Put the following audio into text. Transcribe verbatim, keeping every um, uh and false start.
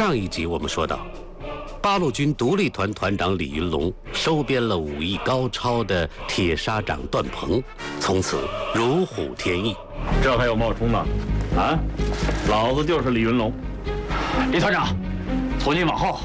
上一集我们说到，八路军独立团团长李云龙收编了武艺高超的铁砂掌段鹏，从此如虎添翼。 这还有冒充的？啊，老子就是李云龙。 李团长，从今往后